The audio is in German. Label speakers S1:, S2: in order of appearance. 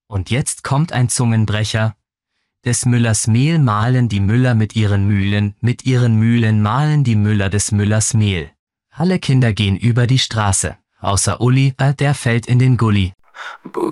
S1: Und jetzt kommt ein Zungenbrecher. Des Müllers Mehl mahlen die Müller mit ihren Mühlen mahlen die Müller des Müllers Mehl. Alle Kinder gehen über die Straße, außer Uli, der fällt in den Gully.